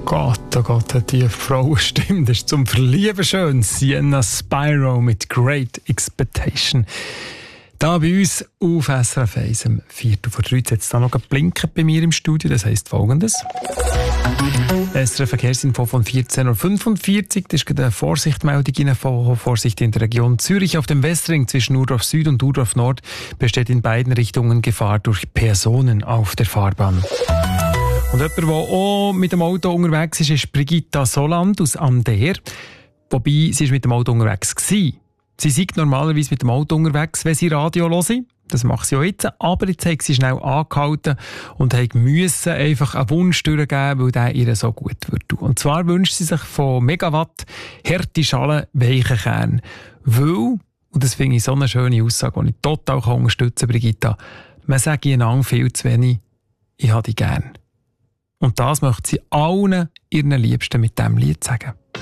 Oh Gott, hat die Frauenstimme. Das ist zum Verlieben schön. Sienna Spyro mit Great Expectation. Da bei uns auf SRF 1 um 2:45 jetzt hat es da noch geblinkt bei mir im Studio. Das heisst Folgendes. SRF Verkehrsinfo von 14:45 Uhr. Das ist eine Vorsichtmeldung rein. Vorsicht in der Region Zürich. Auf dem Westring zwischen Urdorf Süd und Urdorf Nord besteht in beiden Richtungen Gefahr durch Personen auf der Fahrbahn. Und jemand, der auch mit dem Auto unterwegs ist Brigitta Soland aus Ander. Wobei, sie ist mit dem Auto unterwegs war. Sie ist normalerweise mit dem Auto unterwegs, wenn sie Radio hören. Das macht sie auch jetzt. Aber jetzt hat sie schnell angehalten und musste einfach einen Wunsch durchgeben, weil der ihr so gut wird. Und zwar wünscht sie sich von Megawatt harte Schalen, weichen Kern. Weil, und das finde ich so eine schöne Aussage, die ich total unterstützen kann, Brigitta, man sagt einander viel zu wenig, ich habe dich gern. Und das möchte sie allen ihren Liebsten mit diesem Lied sagen.